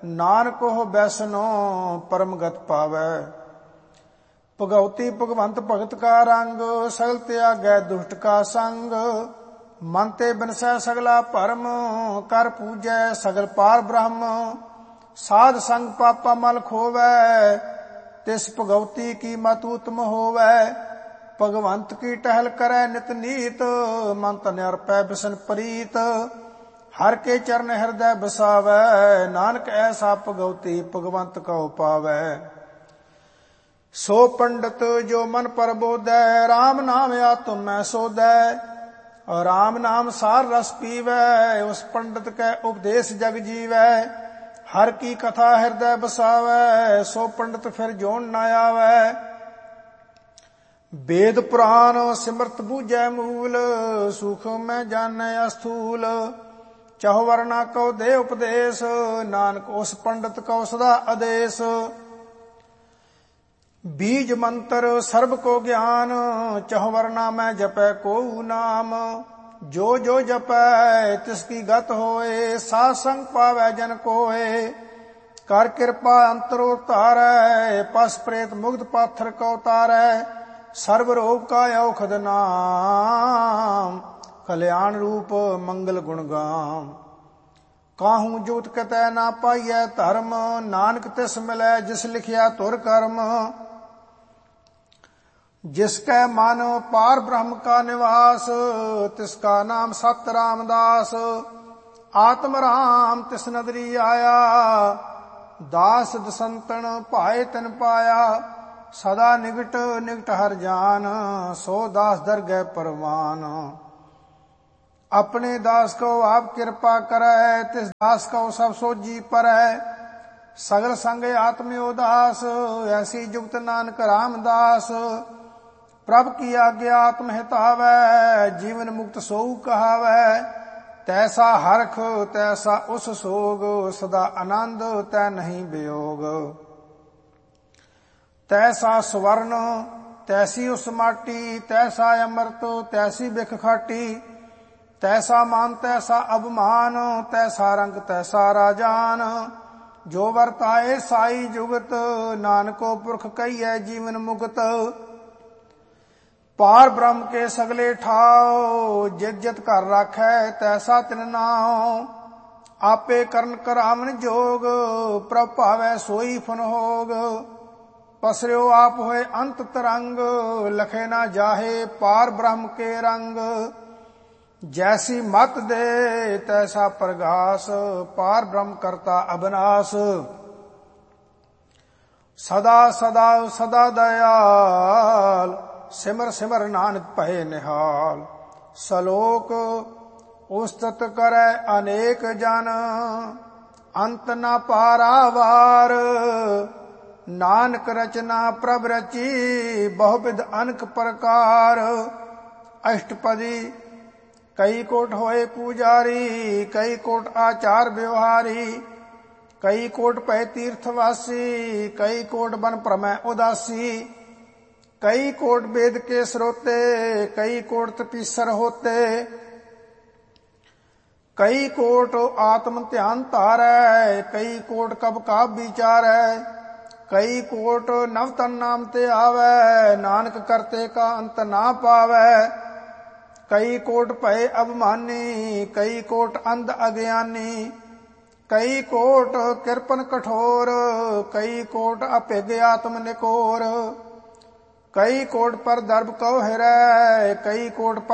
ਨਾਨਕ ਉਹ ਬੈਸਨੋ ਪਰਮ ਗਤ ਪਾਵੈ। ਭਗਉਤੀ ਭਗਵੰਤ ਭਗਤ ਕਾ ਰੰਗ, ਸਗਲ ਤਿਆਗੈ ਦੁਸ਼ਟ ਕਾ ਸੰਗ। ਮਨ ਤੇ ਬਿਨਸੈ ਸਗਲਾ ਭਰਮ, ਕਰ ਪੂਜੈ ਸਗਲ ਪਾਰ ਬ੍ਰਹਮ। ਸਾਧ ਸੰਗ ਪਾਪਾ ਮਲ ਖੋਵੈ, ਤਿਸ ਭਗਉਤੀ ਕੀ ਮਤ ਉਤਮ ਹੋਵੈ। ਭਗਵੰਤ ਕੀ ਟਹਿਲ ਕਰੈ ਨਿਤ ਨੀਤ, ਮਨ ਤਨ ਅਰਪੈ ਬਿਸਨ ਪ੍ਰੀਤ। ਹਰ ਕੇ ਚਰਨ ਹਿਰਦੈ ਬਸਾਵੈ, ਨਾਨਕ ਐਸਾ ਭਗਉਤੀ ਭਗਵੰਤ ਕਉ ਪਾਵੈ। ਸੋ ਪੰਡਤ ਜੋ ਮਨ ਪਰਬੋਧੈ, ਰਾਮ ਨਾਮ ਆਤਮ ਮੈਂ ਸੋਧੈ। ਰਾਮ ਨਾਮ ਸਾਰ ਰਸ ਪੀਵੈ, ਉਸ ਪੰਡਤ ਕੈ ਉਪਦੇਸ਼ ਜਗ ਜੀਵੈ। ਹਰ ਕੀ ਕਥਾ ਹਿਰਦੈ ਬਸਾਵੈ, ਸੋ ਪੰਡਤ ਫਿਰ ਜੋਨ ਨਾ ਆਵੈ। ਵੇਦ ਪੁਰਾਨ ਸਿਮਰਤ ਬੂਝੈ ਮੂਲ, ਸੁਖ ਮੈਂ ਜਾਣੈ ਅਸਥੂਲ। ਚਹੁ ਵਰਨਾ ਕਉ ਦੇ ਉਪਦੇਸ਼, ਨਾਨਕ ਉਸ ਪੰਡਤ ਕਉ ਸਦਾ ਆਦੇਸ਼। ਬੀਜ ਮੰਤਰ ਸਰਬ ਕੋ ਗਿਆਨ, ਚਹੁ ਵਰਨਾ ਮੈਂ ਜਪੈ ਕੋਊ ਨਾਮ। ਜੋ ਜੋ ਜਪੈ ਤਿਸ ਕੀ ਗਤ ਹੋਏ, ਸਾਧ ਸੰਗ ਪਾਵੈ ਜਨ ਕੋਏ। ਕਰ ਕਿਰਪਾ ਅੰਤਰੋ ਧਾਰੈ, ਪਸ ਪ੍ਰੇਤ ਮੁਗਧ ਪਾਥਰ ਕਉ ਤਾਰੈ। ਸਰਬ ਰੋਗ ਕਾ ਔਖਦ ਨਾਮ, ਕਲਿਆਣ ਰੂਪ ਮੰਗਲ ਗੁਣ ਗਾਮ। ਕਾਹੂ ਜੋਤ ਕਤੈ ਨਾ ਪਾਈਐ ਧਰਮ, ਨਾਨਕ ਤਿਸ ਮਿਲੈ ਜਿਸ ਲਿਖਿਆ ਧੁਰ ਕਰਮ। जिसकै मन पार ब्रह्म का निवास, तिसका नाम सत रामदास। आत्म राम तिस नदरी आया, दास दसंतन भाए तिन पाया। सदा निगट निगट हर जान, सो दास दरगह परवान। अपने दास को आप कृपा करै, तिस दास को सब सोजी परै। सगल संग आत्म उदास, ऐसी जुगत नानक रामदास। प्रभ की आज्ञा आत्म हितावै, जीवन मुक्त सोऊ कहावै। तैसा हरख तैसा उस सोग, सदा आनंद तै नहीं वियोग। तैसा स्वर्ण तैसी उस माटी, तैसा अमृत तैसी बिख खाटी। तैसा मान तैसा अभिमान, तैसा रंग तैसा राजान। जो वर्ताए साई जुगत, नानको पुरख कहिए जीवन मुक्त। पार ब्रह्म के सगले ठाओ, जित जित कर राखै तैसा तिन नाओ। आपे करन करावन जोग, प्रभ भावै सोई फन होग। पसर्यो आप होए अंत तरंग, लखे ना जाहे पार ब्रह्म के रंग। जैसी मत दे तैसा प्रगास, पार ब्रह्म करता अविनाश। सदा सदा सदा दयाल, सिमर सिमर नानक भय निहाल। सलोक उस्तत करै अनेक जन, अंत न पारावार। नानक रचना प्रभ रची, बहुविध अनक प्रकार। अष्टपदी कई कोट होए पुजारी, कई कोट आचार व्यवहारी। कई कोट पै तीर्थवासी, कई कोट बन प्रमय उदासी। कई कोट वेद के स्रोते, कई कोट तपीसर होते। कई कोट आत्म ध्यान धारै, कई कोट कब का विचारै। कई कोट नव तन नाम ते आवै, नानक करते का अंत ना पावै। कई कोट भय अभिमानी, कई कोट अंध अज्ञानी। कई कोट कृपन कठोर, कई कोट अभिज्ञ आत्म निकोर। कई कोट पर दर्भ कौ हिरै, कई कोट पर